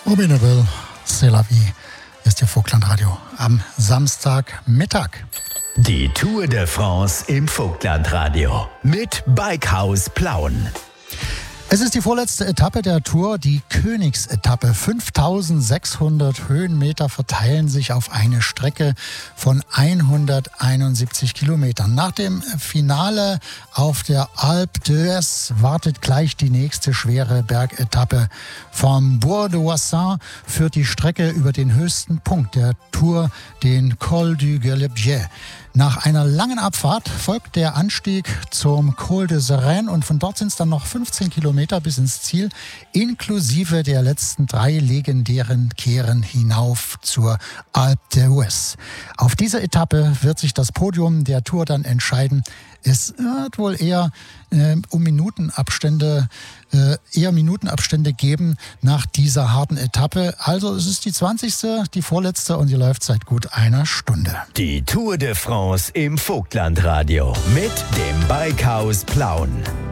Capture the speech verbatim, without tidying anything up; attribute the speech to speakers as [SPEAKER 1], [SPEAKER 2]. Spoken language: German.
[SPEAKER 1] Aubineville, c'est la vie. Ist Ihr Vogtlandradio am Samstagmittag.
[SPEAKER 2] Die Tour de France im Vogtlandradio mit Bikehaus Plauen.
[SPEAKER 1] Es ist die vorletzte Etappe der Tour, die Königsetappe. fünftausendsechshundert Höhenmeter verteilen sich auf eine Strecke von hunderteinundsiebzig Kilometern. Nach dem Finale auf der Alpe d'Huez wartet gleich die nächste schwere Bergetappe. Vom Bois de Ouessant führt die Strecke über den höchsten Punkt der Tour, den Col du Galibier. Nach einer langen Abfahrt folgt der Anstieg zum Col de Seraine und von dort sind es dann noch fünfzehn Kilometer bis ins Ziel, inklusive der letzten drei legendären Kehren hinauf zur Alpe d'Huez. Auf dieser Etappe wird sich das Podium der Tour dann entscheiden. Es wird wohl eher äh, um Minutenabstände, äh, eher Minutenabstände geben nach dieser harten Etappe. Also es ist die zwanzigste, die vorletzte und die läuft seit gut einer Stunde.
[SPEAKER 2] Die Tour de France im Vogtlandradio mit dem Bikehaus Plauen.